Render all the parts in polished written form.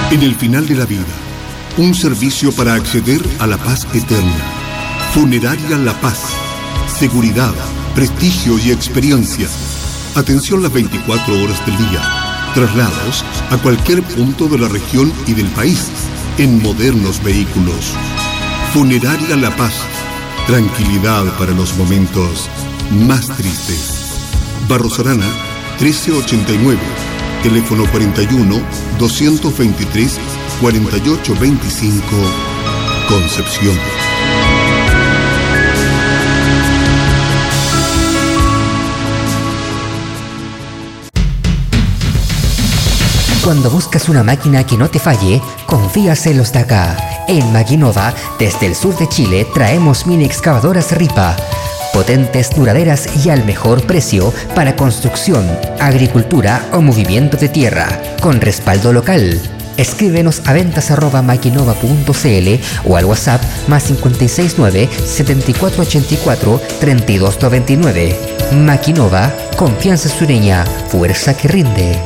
En el final de la vida, un servicio para acceder a la paz eterna. Funeraria La Paz. Seguridad, prestigio y experiencia. Atención las 24 horas del día. Traslados a cualquier punto de la región y del país en modernos vehículos. Funeraria La Paz. Tranquilidad para los momentos más tristes. Barros Arana, 1389. Teléfono 41-223-4825. Concepción. Cuando buscas una máquina que no te falle, confías en los de acá. En Maquinova, desde el sur de Chile, traemos mini excavadoras Ripa. Potentes, duraderas y al mejor precio para construcción, agricultura o movimiento de tierra, con respaldo local. Escríbenos a ventas@maquinova.cl o al WhatsApp +569 7484 3299. Maquinova, confianza sureña, fuerza que rinde.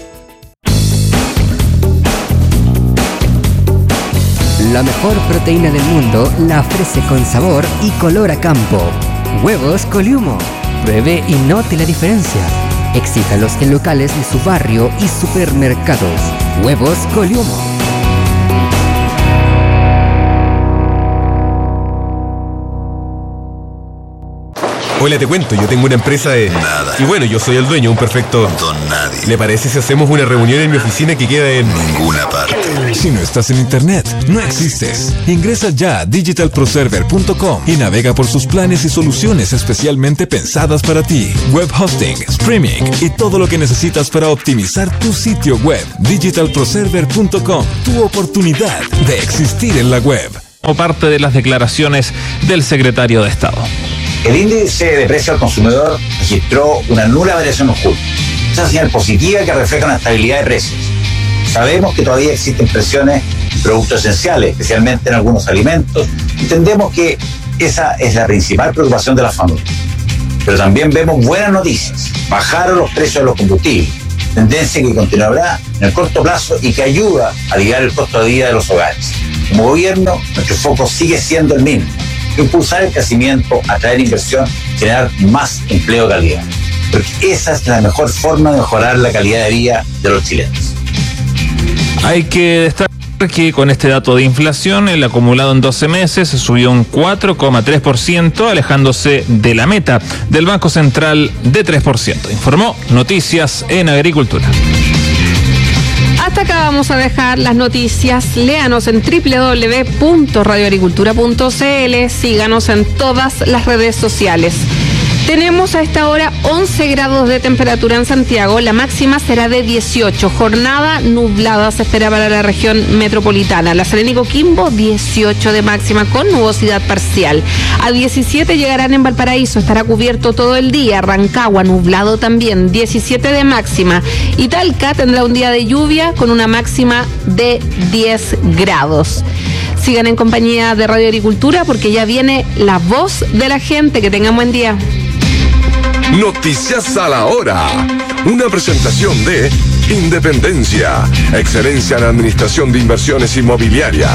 La mejor proteína del mundo la ofrece con sabor y color a campo. Huevos Coliumo. Pruebe y note la diferencia. Exíjalos en locales de su barrio y supermercados. Huevos Coliumo. Hola, te cuento, yo tengo una empresa de... Nada. Y bueno, yo soy el dueño, un perfecto... Don nadie. ¿Le parece si hacemos una reunión en mi oficina que queda en... Ninguna parte. Si no estás en internet, no existes. Ingresa ya a digitalproserver.com y navega por sus planes y soluciones especialmente pensadas para ti. Web hosting, streaming y todo lo que necesitas para optimizar tu sitio web. Digitalproserver.com, tu oportunidad de existir en la web. Como parte de las declaraciones del secretario de Estado. El índice de precio al consumidor registró una nula variación en julio. Esa señal positiva que refleja una estabilidad de precios. Sabemos que todavía existen presiones en productos esenciales, especialmente en algunos alimentos. Entendemos que esa es la principal preocupación de las familias. Pero también vemos buenas noticias. Bajaron los precios de los combustibles, tendencia que continuará en el corto plazo y que ayuda a aliviar el costo de vida de los hogares. Como gobierno, nuestro foco sigue siendo el mismo: impulsar el crecimiento, atraer inversión, generar más empleo de calidad. Porque esa es la mejor forma de mejorar la calidad de vida de los chilenos. Hay que destacar que con este dato de inflación, el acumulado en 12 meses se subió un 4,3%, alejándose de la meta del Banco Central de 3%. Informó Noticias en Agricultura. Hasta acá vamos a dejar las noticias. Léanos en www.radioagricultura.cl. Síganos en todas las redes sociales. Tenemos a esta hora 11 grados de temperatura en Santiago. La máxima será de 18. Jornada nublada se espera para la región metropolitana. La Serena y Coquimbo, 18 de máxima con nubosidad parcial. A 17 llegarán en Valparaíso. Estará cubierto todo el día. Rancagua, nublado también, 17 de máxima. Y Talca tendrá un día de lluvia con una máxima de 10 grados. Sigan en compañía de Radio Agricultura porque ya viene la voz de la gente. Que tengan buen día. Noticias a la hora. Una presentación de Independencia, excelencia en administración de inversiones inmobiliarias.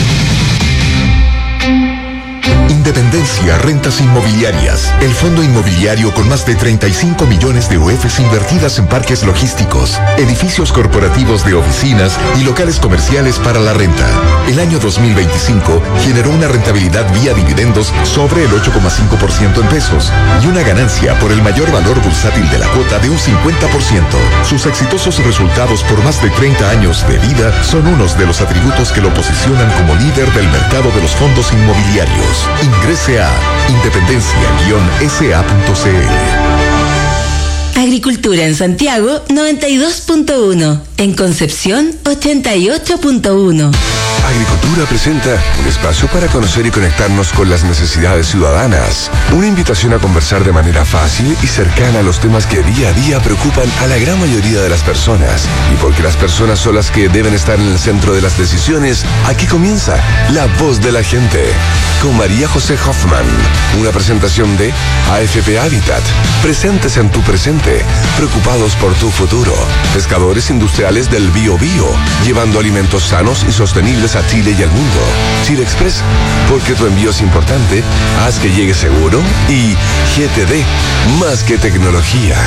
Independencia Rentas Inmobiliarias, el fondo inmobiliario con más de 35 millones de UFs invertidas en parques logísticos, edificios corporativos de oficinas y locales comerciales para la renta. El año 2025 generó una rentabilidad vía dividendos sobre el 8,5% en pesos y una ganancia por el mayor valor bursátil de la cuota de un 50%. Sus exitosos resultados por más de 30 años de vida son unos de los atributos que lo posicionan como líder del mercado de los fondos inmobiliarios. Ingrese a independencia-sa.cl. Agricultura en Santiago 92.1, en Concepción 88.1. Agricultura presenta un espacio para conocer y conectarnos con las necesidades ciudadanas. Una invitación a conversar de manera fácil y cercana a los temas que día a día preocupan a la gran mayoría de las personas. Y porque las personas son las que deben estar en el centro de las decisiones, aquí comienza La Voz de la Gente, con María José Hoffman. Una presentación de AFP Habitat. Presentes en tu presente, preocupados por tu futuro. Pescadores industriales del Bio Bio, llevando alimentos sanos y sostenibles a Chile y al mundo. Chile Express, porque tu envío es importante, haz que llegue seguro. Y GTD, más que tecnología.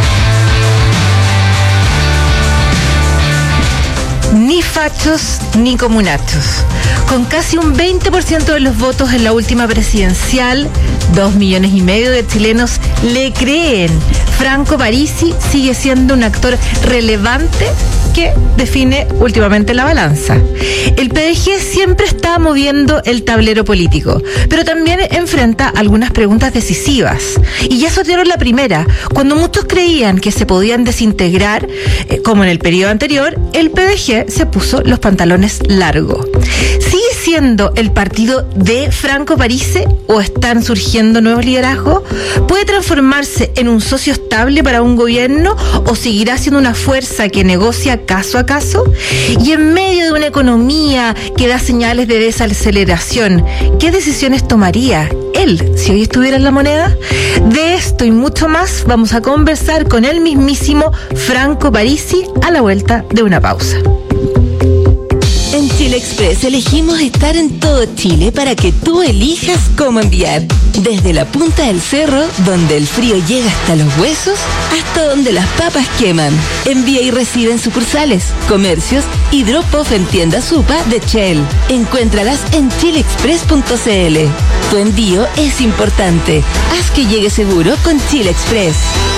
Ni fachos ni comunachos. Con casi un 20% de los votos en la última presidencial, 2,5 millones de chilenos le creen. Franco Parisi sigue siendo un actor relevante que define últimamente la balanza. El PDG siempre está moviendo el tablero político, pero también enfrenta algunas preguntas decisivas. Y ya sortearon la primera. Cuando muchos creían que se podían desintegrar, como en el periodo anterior, el PDG se puso los pantalones largos. ¿Sigue siendo el partido de Franco Parisi o están surgiendo nuevos liderazgos? ¿Puede transformarse en un socio estable para un gobierno o seguirá siendo una fuerza que negocia caso a caso? Y en medio de una economía que da señales de desaceleración, ¿qué decisiones tomaría él si hoy estuviera en La Moneda? De esto y mucho más vamos a conversar con el mismísimo Franco Parisi a la vuelta de una pausa. En Chile Express elegimos estar en todo Chile para que tú elijas cómo enviar. Desde la punta del cerro, donde el frío llega hasta los huesos, hasta donde las papas queman. Envía y recibe en sucursales, comercios y drop-off en tiendas Supa de Shell. Encuéntralas en chileexpress.cl. Tu envío es importante. Haz que llegue seguro con Chile Express.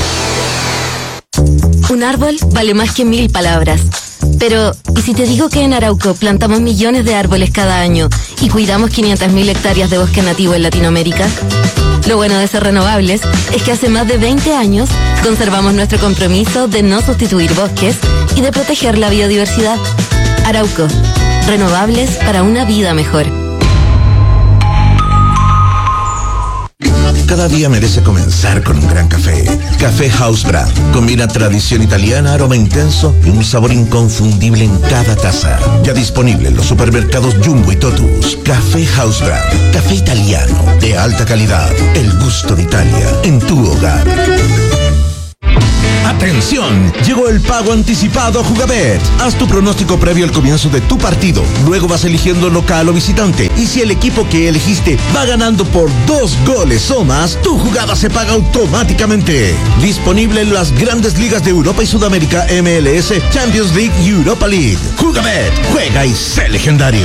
Un árbol vale más que 1.000 palabras. Pero, ¿y si te digo que en Arauco plantamos millones de árboles cada año y cuidamos 500.000 hectáreas de bosque nativo en Latinoamérica? Lo bueno de ser renovables es que hace más de 20 años conservamos nuestro compromiso de no sustituir bosques y de proteger la biodiversidad. Arauco, renovables para una vida mejor. Cada día merece comenzar con un gran café. Café House Brand. Combina tradición italiana, aroma intenso y un sabor inconfundible en cada taza. Ya disponible en los supermercados Jumbo y Totus. Café House Brand. Café italiano de alta calidad. El gusto de Italia en tu hogar. ¡Atención! Llegó el pago anticipado a Jugabet. Haz tu pronóstico previo al comienzo de tu partido. Luego vas eligiendo local o visitante. Y si el equipo que elegiste va ganando por 2 goles o más, tu jugada se paga automáticamente. Disponible en las grandes ligas de Europa y Sudamérica, MLS, Champions League y Europa League. Jugabet. Juega y sé legendario.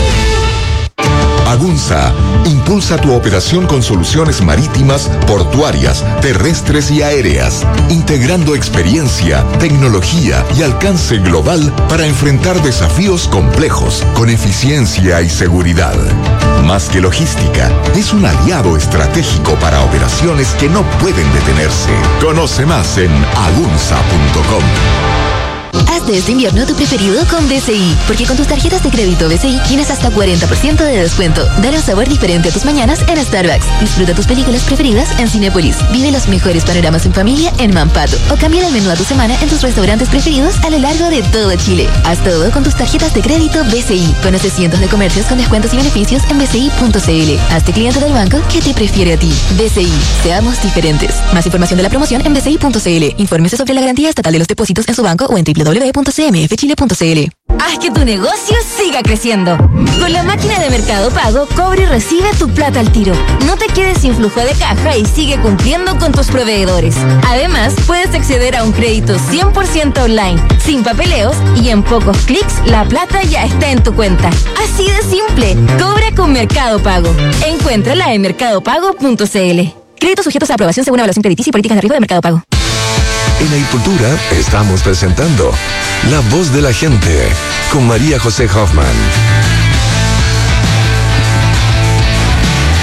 Agunza impulsa tu operación con soluciones marítimas, portuarias, terrestres y aéreas, integrando experiencia, tecnología y alcance global para enfrentar desafíos complejos con eficiencia y seguridad. Más que logística, es un aliado estratégico para operaciones que no pueden detenerse. Conoce más en agunza.com. Haz de este invierno tu preferido con BCI, porque con tus tarjetas de crédito BCI tienes hasta 40% de descuento. Dale un sabor diferente a tus mañanas en Starbucks. Disfruta tus películas preferidas en Cinépolis. Vive los mejores panoramas en familia en Mampato. O cambia el menú a tu semana en tus restaurantes preferidos a lo largo de todo Chile. Haz todo con tus tarjetas de crédito BCI. Conoce cientos de comercios con descuentos y beneficios en bci.cl. Hazte cliente del banco que te prefiere a ti. BCI. Seamos diferentes. Más información de la promoción en bci.cl. Infórmese sobre la garantía estatal de los depósitos en su banco o en www.cmfchile.cl. Haz que tu negocio siga creciendo. Con la máquina de Mercado Pago, cobra y recibe tu plata al tiro. No te quedes sin flujo de caja y sigue cumpliendo con tus proveedores. Además, puedes acceder a un crédito 100% online, sin papeleos y en pocos clics la plata ya está en tu cuenta. Así de simple. Cobra con Mercado Pago. Encuéntrala en mercadopago.cl. Créditos sujetos a aprobación según evaluación crediticia y políticas de riesgo de Mercado Pago. En Agricultura estamos presentando La Voz de la Gente con María José Hoffman.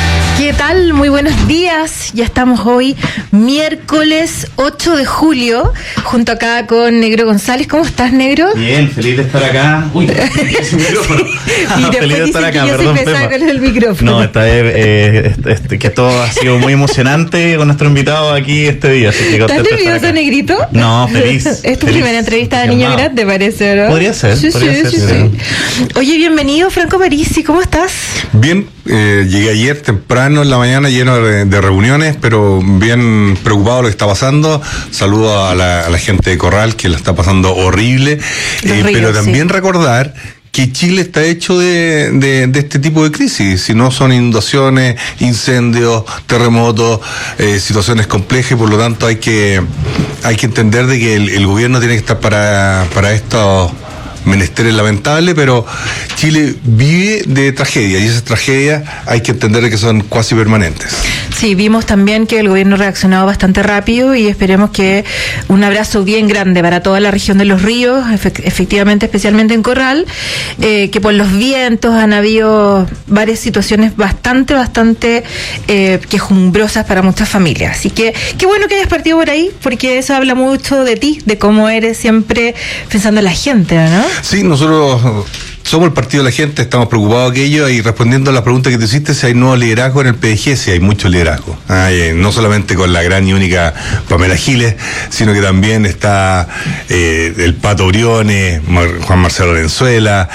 ¿Qué tal? Muy buenos días. Ya estamos hoy, miércoles 8 de julio, junto acá con Negro González. ¿Cómo estás, Negro? Bien, feliz de estar acá. Uy, es un micrófono. Y después feliz de estar acá, que yo soy pesada con el micrófono. No, esta vez que todo ha sido muy emocionante con nuestro invitado aquí este día. Así que ¿Estás nervioso, Negrito? No, feliz. Es tu primera entrevista de Niño Grande, parece, ¿no? Podría ser. Sí. Oye, bienvenido, Franco Parisi. ¿Cómo estás? Bien, llegué ayer temprano en la mañana lleno de reuniones, pero bien preocupado de lo que está pasando. Saludo a la gente de Corral, que la está pasando horrible, pero también recordar que Chile está hecho de este tipo de crisis, si no son inundaciones, incendios, terremotos, situaciones complejas, y por lo tanto hay que entender de que el gobierno tiene que estar para estos menesteres lamentables, pero Chile vive de tragedia, y esas tragedias hay que entender que son cuasi permanentes. Sí, vimos también que el gobierno ha reaccionado bastante rápido, y esperemos que un abrazo bien grande para toda la región de Los Ríos, efectivamente, especialmente en Corral, que por los vientos han habido varias situaciones bastante quejumbrosas para muchas familias. Así que qué bueno que hayas partido por ahí, porque eso habla mucho de ti, de cómo eres siempre pensando en la gente, ¿no? Sí, nosotros somos el partido de la gente, estamos preocupados de aquello, y respondiendo a la pregunta que te hiciste, si hay nuevo liderazgo en el PDG, sí hay mucho liderazgo. No solamente con la gran y única Pamela Giles, sino que también está el Pato Briones, Juan Marcelo Valenzuela,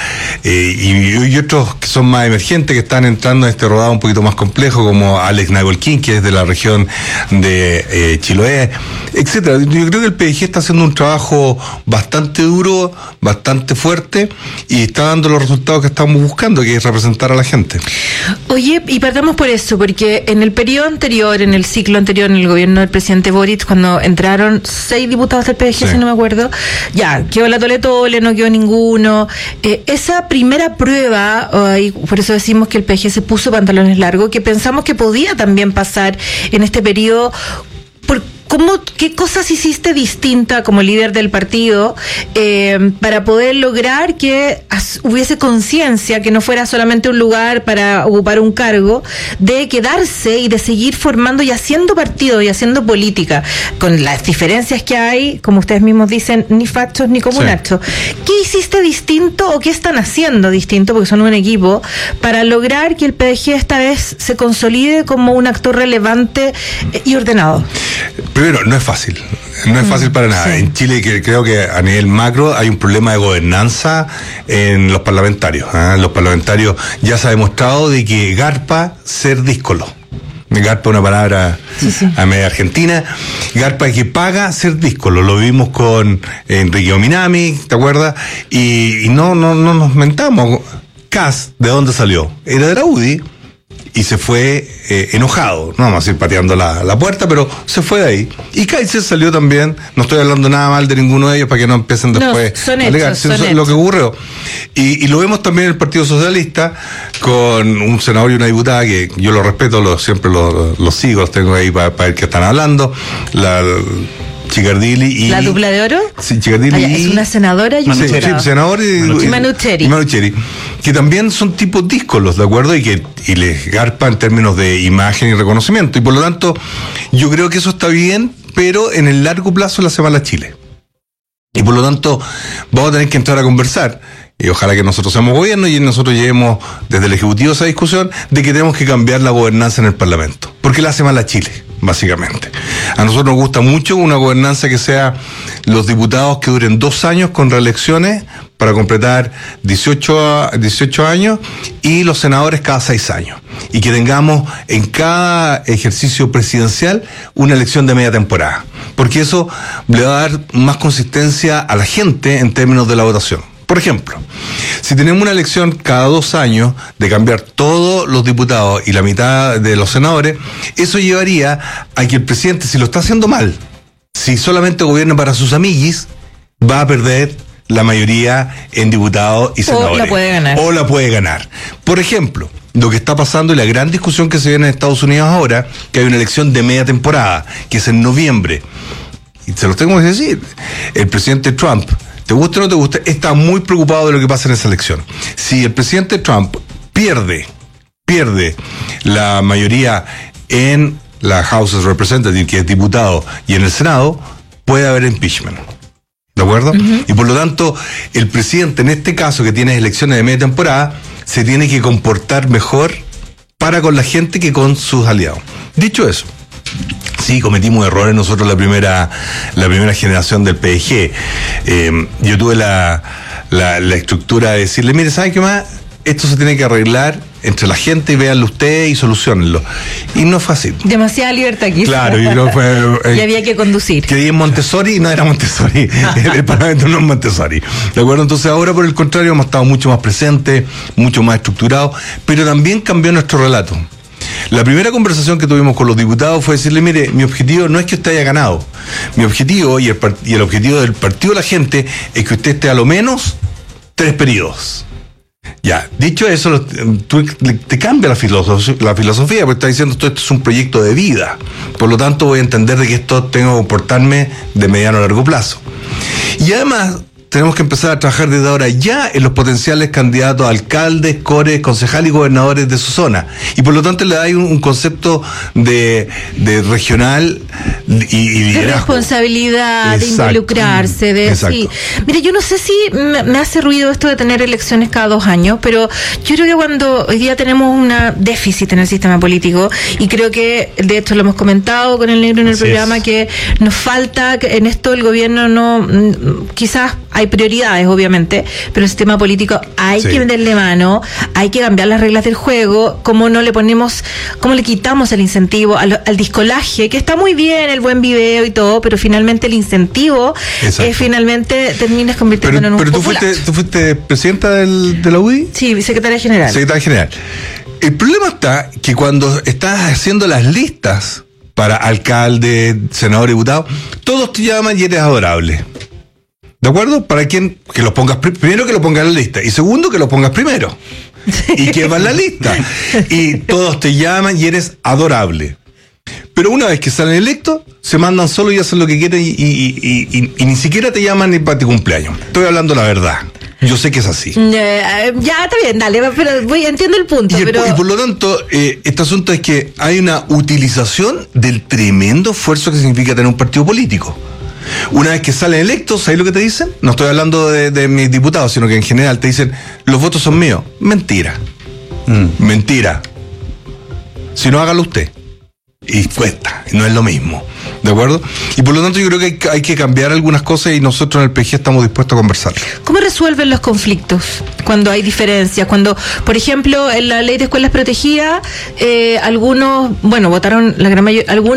y otros que son más emergentes, que están entrando en este rodado un poquito más complejo, como Alex Nagolquín, que es de la región de Chiloé, etcétera. Yo creo que el PDG está haciendo un trabajo bastante duro, bastante fuerte, y está dando los resultados que estamos buscando, que es representar a la gente. Oye, y partamos por eso, porque en el periodo anterior, en el ciclo anterior, en el gobierno del presidente Boric, cuando entraron 6 diputados del PDG, si no me acuerdo, ya, quedó la tole, no quedó ninguno. Esa primera prueba, y por eso decimos que el PDG se puso pantalones largos, que pensamos que podía también pasar en este periodo. ¿Qué cosas hiciste distinta como líder del partido para poder lograr que hubiese conciencia, que no fuera solamente un lugar para ocupar un cargo, de quedarse y de seguir formando y haciendo partido y haciendo política, con las diferencias que hay, como ustedes mismos dicen, ni fachos ni comunachos? Sí. ¿Qué hiciste distinto o qué están haciendo distinto, porque son un equipo, para lograr que el PDG esta vez se consolide como un actor relevante y ordenado? Primero, no es fácil para nada. Sí. En Chile, creo que a nivel macro hay un problema de gobernanza en los parlamentarios. Los parlamentarios ya se ha demostrado de que garpa ser díscolo. Garpa es una palabra a media argentina. Garpa es que paga ser díscolo. Lo vimos con Enrique Ominami, ¿te acuerdas? Y no nos mentamos. Kass, ¿de dónde salió? Era de la UDI. Y se fue enojado, no vamos a ir pateando la puerta, pero se fue de ahí. Y Kaiser salió también, no estoy hablando nada mal de ninguno de ellos para que no empiecen después a alegar, lo que ocurrió. Y lo vemos también en el Partido Socialista, con un senador y una diputada que yo lo respeto, siempre los sigo, los tengo ahí para ver qué están hablando. Chicardilli y... ¿La dupla de oro? Sí, Chicardilli y... Es una senadora y un diputado. Sí, senador y Manucheri. Que también son tipos díscolos, ¿de acuerdo? Y les garpa en términos de imagen y reconocimiento. Y por lo tanto, yo creo que eso está bien, pero en el largo plazo le hace mal a Chile. Y por lo tanto, vamos a tener que entrar a conversar. Y ojalá que nosotros seamos gobierno y nosotros llevemos desde el Ejecutivo esa discusión de que tenemos que cambiar la gobernanza en el Parlamento. Porque le hace mal a Chile, básicamente. A nosotros nos gusta mucho una gobernanza que sea los diputados que duren 2 años con reelecciones para completar 18 años, y los senadores cada 6 años. Y que tengamos en cada ejercicio presidencial una elección de media temporada. Porque eso le va a dar más consistencia a la gente en términos de la votación. Por ejemplo, si tenemos una elección cada 2 años de cambiar todos los diputados y la mitad de los senadores, eso llevaría a que el presidente, si lo está haciendo mal, si solamente gobierna para sus amiguis, va a perder la mayoría en diputados y senadores. O la puede ganar. Por ejemplo, lo que está pasando y la gran discusión que se viene en Estados Unidos ahora, que hay una elección de media temporada, que es en noviembre. Y se los tengo que decir, el presidente Trump, te guste o no te guste, está muy preocupado de lo que pasa en esa elección. Si el presidente Trump pierde pierde la mayoría en la House of Representatives, que es diputado, y en el Senado, puede haber impeachment. ¿De acuerdo? Y por lo tanto, el presidente, en este caso, que tiene elecciones de media temporada, se tiene que comportar mejor para con la gente que con sus aliados. Dicho eso, sí, cometimos errores nosotros la primera generación del PDG. Yo tuve la estructura de decirle, mire, ¿sabe qué más? Esto se tiene que arreglar entre la gente y véanlo ustedes y solucionenlo. Y no fue así. Demasiada libertad aquí. Claro, y no fue. Y había que conducir. Creí en Montessori y no era Montessori. El Parlamento no es Montessori. ¿De acuerdo? Entonces ahora, por el contrario, hemos estado mucho más presentes, mucho más estructurados, pero también cambió nuestro relato. La primera conversación que tuvimos con los diputados fue decirle, mire, mi objetivo no es que usted haya ganado. Mi objetivo y el objetivo del Partido de la Gente es que usted esté a lo menos 3 periodos. Ya, dicho eso, te cambia la filosofía, porque está diciendo esto es un proyecto de vida. Por lo tanto, voy a entender de que esto tengo que comportarme de mediano a largo plazo. Y además, tenemos que empezar a trabajar desde ahora ya en los potenciales candidatos a alcaldes, cores, concejales y gobernadores de su zona. Y por lo tanto le da un concepto de regional y liderazgo. De responsabilidad, exacto, de involucrarse, de sí. Mire, yo no sé si me hace ruido esto de tener elecciones cada 2 años, pero yo creo que cuando hoy día tenemos un déficit en el sistema político, y creo que de esto lo hemos comentado con el negro en el programa, que nos falta, que en esto el gobierno no, quizás hay prioridades, obviamente, pero el sistema político hay que meterle mano, hay que cambiar las reglas del juego, cómo le quitamos el incentivo al discolaje, que está muy bien, el buen video y todo, pero finalmente el incentivo finalmente terminas convirtiéndolo en un populacho. Pero tú fuiste presidenta de la UDI. Sí, secretaria general. Secretaria general. El problema está que cuando estás haciendo las listas para alcalde, senador, diputado, todos te llaman y eres adorable. ¿De acuerdo? Para quien que los pongas primero, que lo pongas en la lista, y segundo, que lo pongas primero. Y que va en la lista. Y todos te llaman y eres adorable. Pero una vez que salen electos, se mandan solo y hacen lo que quieren y ni siquiera te llaman ni para tu cumpleaños. Estoy hablando la verdad. Yo sé que es así. Ya, está bien, dale, pero entiendo el punto. Y por lo tanto, este asunto es que hay una utilización del tremendo esfuerzo que significa tener un partido político. Una vez que salen electos, ¿sabes lo que te dicen? No estoy hablando de mis diputados, sino que en general te dicen, los votos son míos. Mentira. Mentira. Si no, hágalo usted. Y cuesta, no es lo mismo. ¿De acuerdo? Y por lo tanto yo creo que hay que cambiar algunas cosas y nosotros en el PG estamos dispuestos a conversar. ¿Cómo resuelven los conflictos cuando hay diferencias? Cuando, por ejemplo, en la ley de escuelas protegidas, algunos, votaron, la gran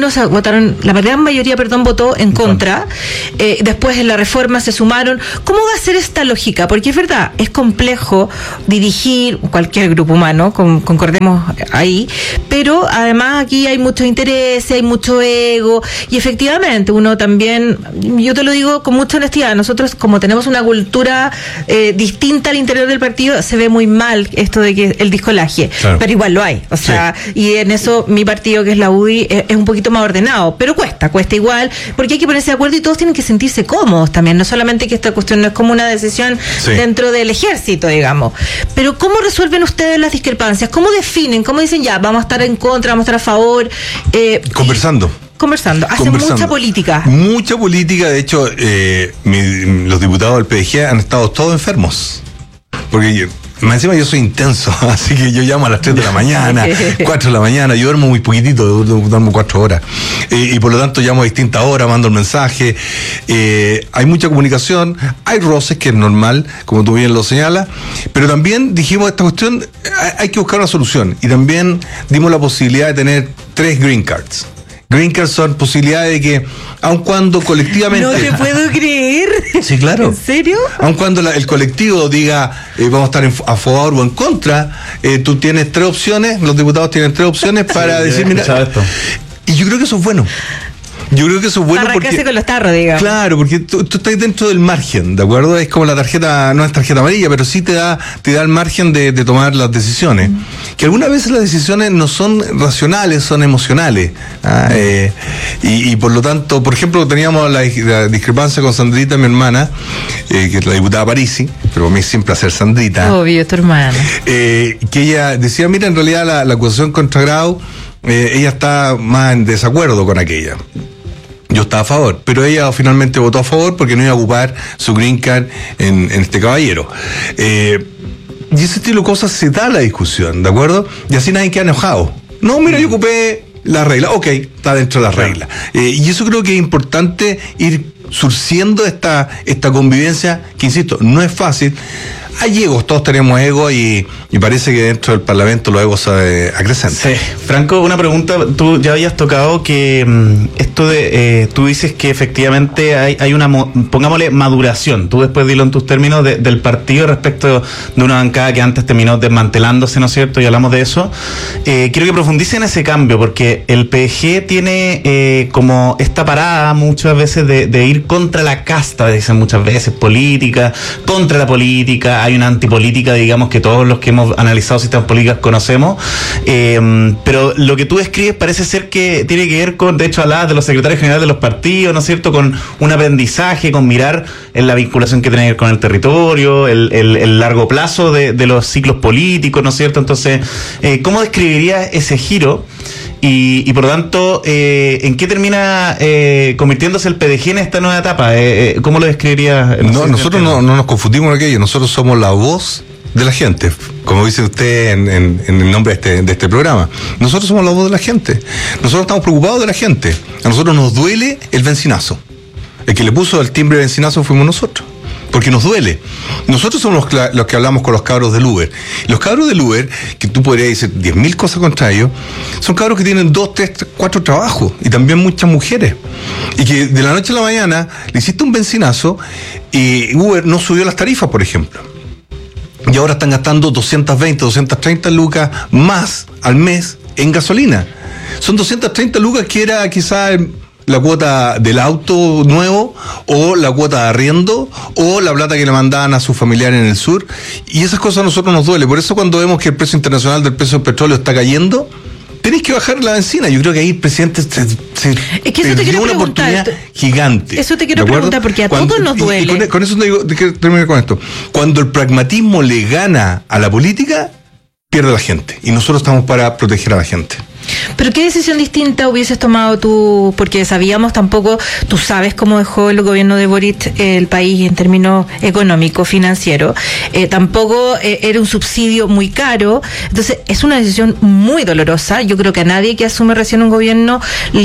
mayoría votó en contra. Después en la reforma se sumaron. ¿Cómo va a ser esta lógica? Porque es verdad, es complejo dirigir cualquier grupo humano, concordemos ahí, pero además aquí hay muchos intereses, hay mucho ego. Y efectivamente, uno también, yo te lo digo con mucha honestidad, nosotros como tenemos una cultura distinta al interior del partido, se ve muy mal esto de que el discolaje, claro, pero igual lo hay, o sea, y en eso mi partido, que es la UDI, es un poquito más ordenado, pero cuesta igual, porque hay que ponerse de acuerdo y todos tienen que sentirse cómodos también, no solamente que esta cuestión no es como una decisión dentro del ejército, digamos, pero ¿cómo resuelven ustedes las discrepancias? ¿Cómo definen? ¿Cómo dicen ya, vamos a estar en contra, vamos a estar a favor? Conversando, hacen mucha política. Mucha política, de hecho, los diputados del PDG han estado todos enfermos. Porque más encima yo soy intenso, así que yo llamo a las 3 de la mañana, 4 de la mañana, yo duermo muy poquitito, duermo 4 horas. Y por lo tanto llamo a distintas horas, mando el mensaje. Hay mucha comunicación, hay roces, que es normal, como tú bien lo señalas, pero también dijimos esta cuestión, hay que buscar una solución. Y también dimos la posibilidad de tener 3 green cards. Green cards son posibilidades de que, aun cuando colectivamente... No te puedo creer. Sí, claro. ¿En serio? Aun cuando el colectivo diga vamos a estar a favor o en contra, tú tienes 3 opciones, los diputados tienen 3 opciones para decir, mira... Y yo creo que eso es bueno. Yo creo que eso es bueno porque con los tarros, digamos. Claro, porque tú estás dentro del margen, ¿de acuerdo? Es como la tarjeta, no es tarjeta amarilla, pero sí te da el margen de tomar las decisiones. Que algunas veces las decisiones no son racionales, son emocionales. Y por lo tanto, por ejemplo, teníamos la discrepancia con Sandrita, mi hermana, que es la diputada Parisi, pero a mí siempre hacer Sandrita. Obvio, tu hermana. Que ella decía, mira, en realidad la acusación contra Grau, ella está más en desacuerdo con aquella. Yo estaba a favor, pero ella finalmente votó a favor porque no iba a ocupar su green card en este caballero. Y ese estilo de cosas se da la discusión, ¿de acuerdo? Y así nadie queda enojado. No, mira, yo ocupé la regla. Ok, está dentro de la regla. Y eso creo que es importante ir surciendo esta convivencia, que insisto, no es fácil. Hay egos, todos tenemos egos y parece que dentro del Parlamento los egos acrecen. Sí. Franco, una pregunta, tú ya habías tocado que esto de, tú dices que efectivamente hay una, pongámosle, maduración, tú después dilo en tus términos, del partido respecto de una bancada que antes terminó desmantelándose, ¿no es cierto? Y hablamos de eso. Quiero que profundice en ese cambio, porque el PG tiene como esta parada muchas veces de ir contra la casta, dicen muchas veces, política, contra la política. Hay una antipolítica, digamos, que todos los que hemos analizado sistemas políticos conocemos, pero lo que tú describes parece ser que tiene que ver con, de hecho, hablabas de los secretarios generales de los partidos, ¿no es cierto?, con un aprendizaje, con mirar en la vinculación que tiene que ver con el territorio, el largo plazo de los ciclos políticos, ¿no es cierto? Entonces, ¿cómo describirías ese giro? Y por lo tanto, ¿en qué termina convirtiéndose el PDG en esta nueva etapa? ¿Cómo lo describirías? No, nosotros no nos confundimos con aquello, nosotros somos la voz de la gente, como dice usted en el nombre de este programa. Nosotros somos la voz de la gente, nosotros estamos preocupados de la gente, a nosotros nos duele el bencinazo. El que le puso el timbre de bencinazo fuimos nosotros, porque nos duele. Nosotros somos los que hablamos con los cabros del Uber. Los cabros del Uber, que tú podrías decir 10.000 cosas contra ellos, son cabros que tienen 2, 3, 4 trabajos, y también muchas mujeres. Y que de la noche a la mañana le hiciste un bencinazo y Uber no subió las tarifas, por ejemplo. Y ahora están gastando 220, 230 lucas más al mes en gasolina. Son 230 lucas que era quizás la cuota del auto nuevo, o la cuota de arriendo, o la plata que le mandaban a sus familiares en el sur, y esas cosas a nosotros nos duele. Por eso cuando vemos que el precio internacional del precio del petróleo está cayendo, tenéis que bajar la benzina. Yo creo que ahí el presidente se perdió una oportunidad gigante. Eso te quiero preguntar, porque a todos nos duele. Y con eso te digo, termino con esto. Cuando el pragmatismo le gana a la política, pierde la gente, y nosotros estamos para proteger a la gente. Pero ¿qué decisión distinta hubieses tomado tú? Porque sabíamos tampoco, tú sabes cómo dejó el gobierno de Boric el país en términos económicos, financieros. Tampoco era un subsidio muy caro. Entonces es una decisión muy dolorosa. Yo creo que a nadie que asume recién un gobierno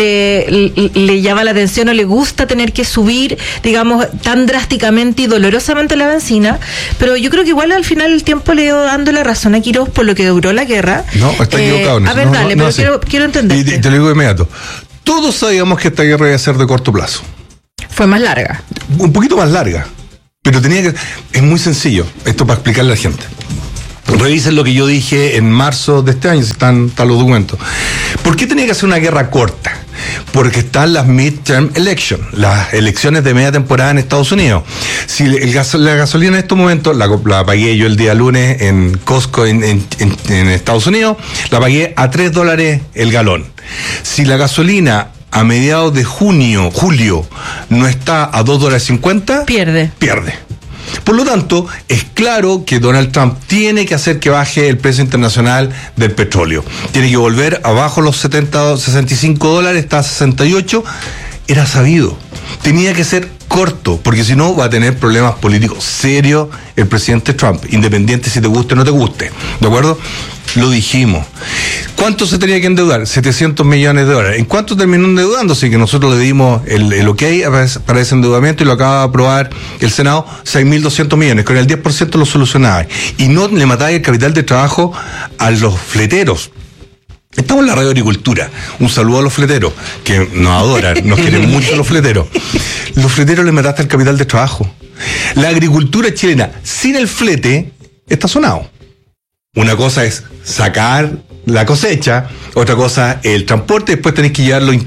le llama la atención o le gusta tener que subir, digamos, tan drásticamente y dolorosamente la benzina. Pero yo creo que igual al final el tiempo le dio dando la razón a Quirós por lo que duró la guerra. No, está equivocado. A ver, dale, pero quiero entender. Y te lo digo de inmediato. Todos sabíamos que esta guerra iba a ser de corto plazo. Fue más larga. Un poquito más larga. Pero tenía que... Es muy sencillo, esto para explicarle a la gente. Revisen lo que yo dije en marzo de este año, si están los documentos. ¿Por qué tenía que ser una guerra corta? Porque están las midterm elections, las elecciones de media temporada en Estados Unidos. Si la gasolina en estos momentos, la pagué yo el día lunes en Costco en Estados Unidos, la pagué a $3 el galón. Si la gasolina a mediados de julio, no está a $2.50, pierde. Por lo tanto, es claro que Donald Trump tiene que hacer que baje el precio internacional del petróleo. Tiene que volver abajo los $65, está a 68. Era sabido. Tenía que ser corto, porque si no va a tener problemas políticos serios el presidente Trump, independiente si te guste o no te guste. ¿De acuerdo? Lo dijimos. ¿Cuánto se tenía que endeudar? $700 millones. ¿En cuánto terminó endeudándose? Que nosotros le dimos el ok para ese endeudamiento y lo acaba de aprobar el Senado, 6.200 millones. Con el 10% lo solucionaba. Y no le matáis el capital de trabajo a los fleteros. Estamos en la radio agricultura. Un saludo a los fleteros, que nos adoran, nos quieren mucho los fleteros. Los fleteros le mataste el capital de trabajo. La agricultura chilena sin el flete está sonado. Una cosa es sacar la cosecha, otra cosa el transporte, después tenés que llevarlo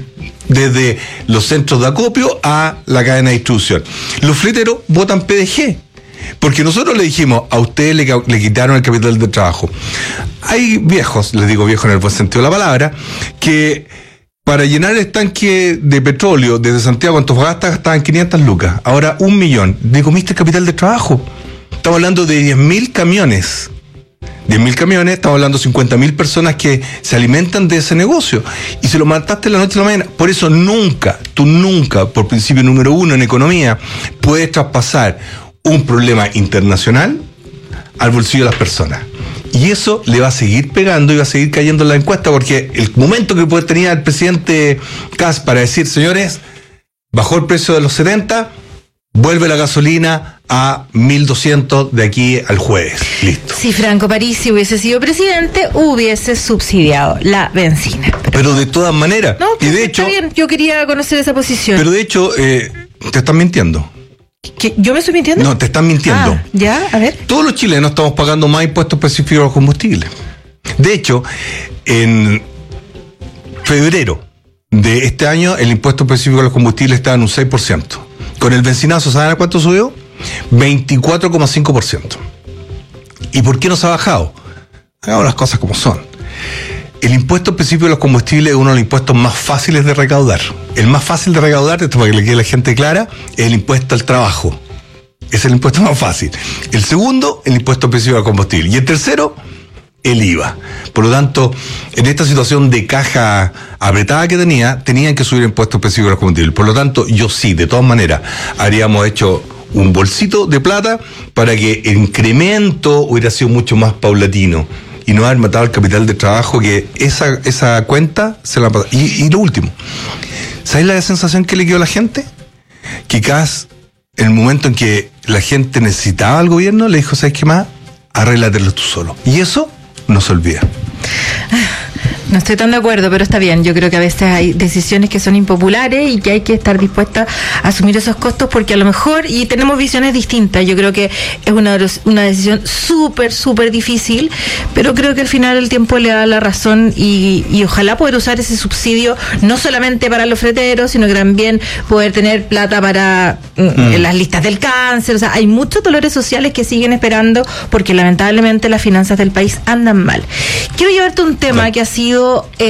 desde los centros de acopio a la cadena de distribución. Los fleteros votan PDG, porque nosotros le dijimos, a ustedes le quitaron el capital de trabajo. Hay viejos, les digo viejos en el buen sentido de la palabra, que para llenar el tanque de petróleo desde Santiago a Antofagasta gastaban 500 lucas, ahora 1 millón. Le comiste el capital de trabajo. Estamos hablando de 10.000 camiones. 10.000 camiones, estamos hablando de 50.000 personas que se alimentan de ese negocio. Y se lo mataste la noche a la mañana. Por eso tú nunca, por principio número 1 en economía, puedes traspasar un problema internacional al bolsillo de las personas. Y eso le va a seguir pegando y va a seguir cayendo en la encuesta, porque el momento que tenía el presidente Kast para decir, señores, bajó el precio de los 70, vuelve la gasolina a 1.200 de aquí al jueves. Listo. Si Franco Parisi hubiese sido presidente, hubiese subsidiado la benzina. Pero de todas maneras. No, y de hecho, está bien, yo quería conocer esa posición. Pero de hecho, te están mintiendo. ¿Qué? ¿Yo me estoy mintiendo? No, te están mintiendo. Ya, a ver. Todos los chilenos estamos pagando más impuestos específicos a los combustibles. De hecho, en febrero de este año, el impuesto específico a los combustibles estaba en un 6%. Con el benzinazo, ¿saben a cuánto subió? 24,5%. ¿Y por qué no se ha bajado? Hagamos las cosas como son. El impuesto específico de los combustibles es uno de los impuestos más fáciles de recaudar. El más fácil de recaudar, esto para que le quede a la gente clara, es el impuesto al trabajo. Es el impuesto más fácil. El segundo, el impuesto específico al combustible. Y el tercero, el IVA. Por lo tanto, en esta situación de caja apretada que tenían que subir el impuesto específico a los combustibles. Por lo tanto, yo sí, de todas maneras, habríamos hecho un bolsito de plata para que el incremento hubiera sido mucho más paulatino y no haber matado el capital de trabajo, que esa cuenta se la pasó. Y lo último, ¿sabes la sensación que le quedó a la gente? Que Kast, en el momento en que la gente necesitaba al gobierno, le dijo, ¿sabes qué más? Arréglatelo tú solo. Y eso no se olvida. No estoy tan de acuerdo, pero está bien. Yo creo que a veces hay decisiones que son impopulares y que hay que estar dispuesta a asumir esos costos, porque a lo mejor, y tenemos visiones distintas, yo creo que es una decisión súper difícil, pero creo que al final el tiempo le da la razón y ojalá poder usar ese subsidio no solamente para los fleteros, sino que también poder tener plata para las listas del cáncer. O sea, hay muchos dolores sociales que siguen esperando, porque lamentablemente las finanzas del país andan mal. Quiero llevarte un tema que ha sido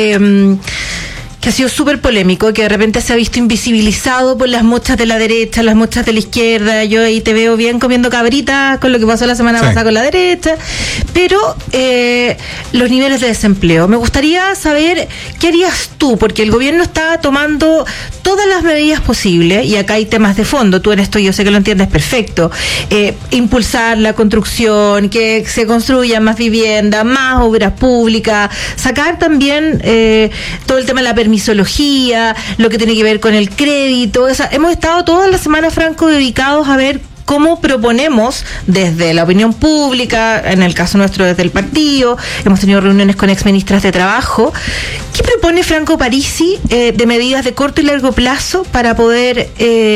súper polémico, que de repente se ha visto invisibilizado por las muchas de la derecha, las muchas de la izquierda. Yo ahí te veo bien comiendo cabritas con lo que pasó la semana pasada con la derecha, pero los niveles de desempleo. Me gustaría saber qué harías tú, porque el gobierno está tomando todas las medidas posibles, y acá hay temas de fondo. Tú en esto yo sé que lo entiendes perfecto. Impulsar la construcción, que se construyan más viviendas, más obras públicas, sacar también todo el tema de la permisología, lo que tiene que ver con el crédito. O sea, hemos estado toda la semana, Franco, dedicados a ver cómo proponemos desde la opinión pública, en el caso nuestro desde el partido, hemos tenido reuniones con exministras de trabajo. ¿Qué propone Franco Parisi de medidas de corto y largo plazo para poder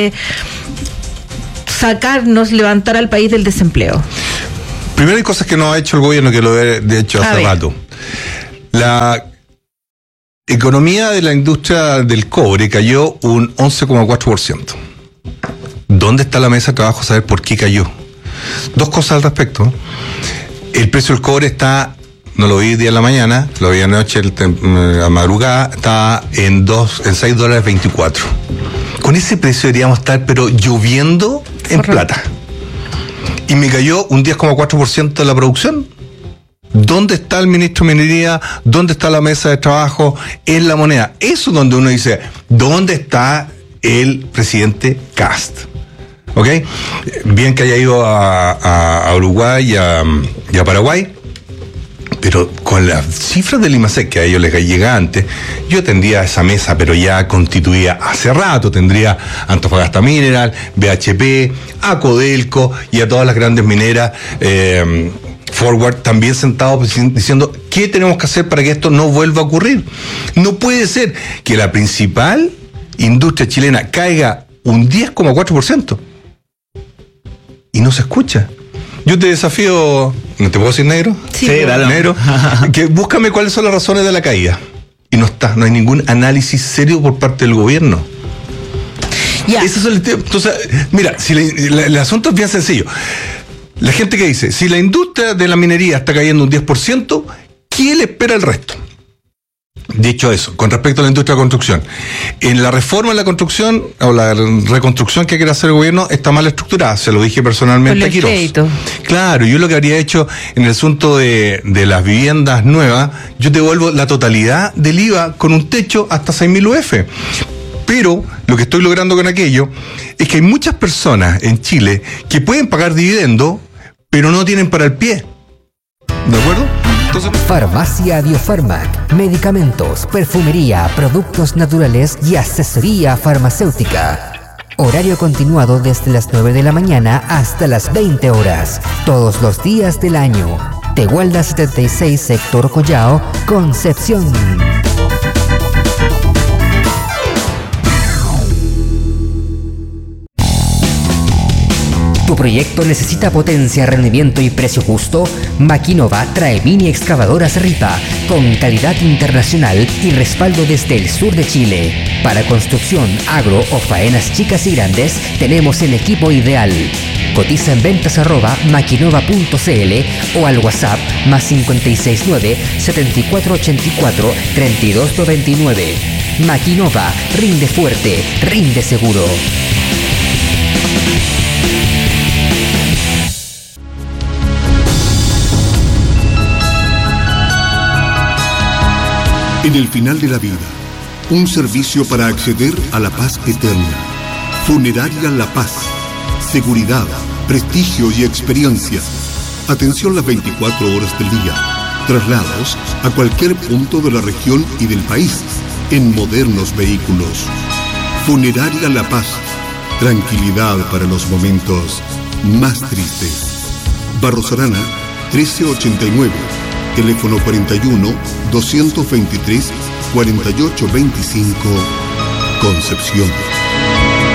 levantar al país del desempleo? Primero, hay cosas que no ha hecho el gobierno, que lo he hecho hace rato. La economía de la industria del cobre cayó un 11,4%. ¿Dónde está la mesa de trabajo? Saber por qué cayó. Dos cosas al respecto. El precio del cobre está, no lo vi día en la mañana, lo vi anoche a madrugada, está en $6.24. Con ese precio deberíamos estar, pero lloviendo en plata. Y me cayó un 10,4% de la producción. ¿Dónde está el ministro de Minería? ¿Dónde está la mesa de trabajo? En la moneda. Eso es donde uno dice, ¿dónde está el presidente Kast? ¿Ok? Bien que haya ido a Uruguay y a Paraguay, pero con las cifras del IMASEC que a ellos les llega antes, yo tendría esa mesa, pero ya constituida hace rato. Tendría Antofagasta Mineral, BHP, a Codelco y a todas las grandes mineras, Forward, también sentados diciendo qué tenemos que hacer para que esto no vuelva a ocurrir. No puede ser que la principal industria chilena caiga un 10,4% y no se escucha. Yo te desafío, ¿no te puedo decir negro? Sí, dale. Negro, que búscame cuáles son las razones de la caída. Y y no hay ningún análisis serio por parte del gobierno. Ya. Ese es el tema. Entonces, mira, si el asunto es bien sencillo. La gente que dice, si la industria de la minería está cayendo un 10%, ¿qué le espera el resto? Dicho eso, con respecto a la industria de la construcción, en la reforma de la construcción o la reconstrucción que quiere hacer el gobierno está mal estructurada, se lo dije personalmente a Quirós. Claro, yo lo que habría hecho en el asunto de las viviendas nuevas, yo te devuelvo la totalidad del IVA con un techo hasta 6.000 UF. Pero lo que estoy logrando con aquello es que hay muchas personas en Chile que pueden pagar dividendo, pero no tienen para el pie. ¿De acuerdo? Farmacia Biofarmac, medicamentos, perfumería, productos naturales y asesoría farmacéutica. Horario continuado desde las 9 de la mañana hasta las 20 horas, todos los días del año. Tehuelda 76, sector Collao, Concepción. ¿Tu proyecto necesita potencia, rendimiento y precio justo? Maquinova trae mini excavadoras Ripa con calidad internacional y respaldo desde el sur de Chile. Para construcción, agro o faenas chicas y grandes, tenemos el equipo ideal. Cotiza en ventas@maquinova.cl o al WhatsApp +569 7484 3299. Maquinova, rinde fuerte, rinde seguro. En el final de la vida, un servicio para acceder a la paz eterna. Funeraria La Paz. Seguridad, prestigio y experiencia. Atención las 24 horas del día. Traslados a cualquier punto de la región y del país en modernos vehículos. Funeraria La Paz. Tranquilidad para los momentos más tristes. Barros Arana, 1389. Teléfono 41-223-4825, Concepción.